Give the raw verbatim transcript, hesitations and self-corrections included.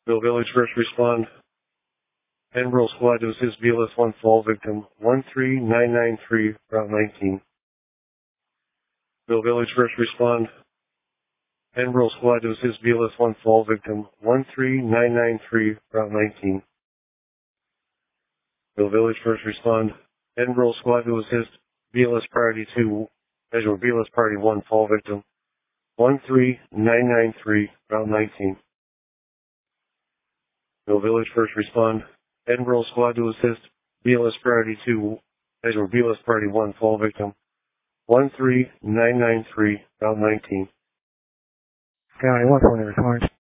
Bill Village first respond. Enroll squad to assist B L S one fall victim one three nine nine three, Route nineteen. Bill Village first respond. Enroll squad to assist B L S one fall victim one three nine nine three, Route nineteen. Bill Village first respond. Enroll squad to assist B L S priority two, measure B L S party one fall victim one three nine nine three, Route nineteen. Bill Village first respond. Enroll squad to assist B L S priority two, measure B L S party one fall victim one three nine nine three, Route nineteen. County one twenty response.